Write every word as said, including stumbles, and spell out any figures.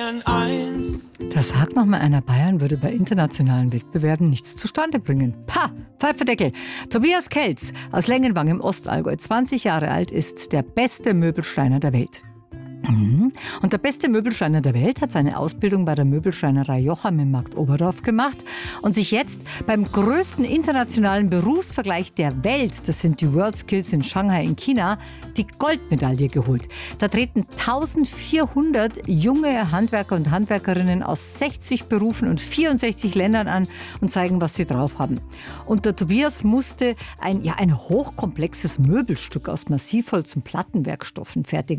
Bayern eins. Da sagt noch mal einer, Bayern würde bei internationalen Wettbewerben nichts zustande bringen. Pah, Pfeiferdeckel. Tobias Kelz aus Lengenwang im Ostallgäu, zwanzig Jahre alt, ist der beste Möbelschreiner der Welt. Mhm. Und der beste Möbelschreiner der Welt hat seine Ausbildung bei der Möbelschreinerei Jocham im Markt Oberdorf gemacht und sich jetzt beim größten internationalen Berufsvergleich der Welt, das sind die World Skills in Shanghai in China, die Goldmedaille geholt. Da treten eintausendvierhundert junge Handwerker und Handwerkerinnen aus sechzig Berufen und vierundsechzig Ländern an und zeigen, was sie drauf haben. Und der Tobias musste ein, ja, ein hochkomplexes Möbelstück aus Massivholz und Plattenwerkstoffen fertigen.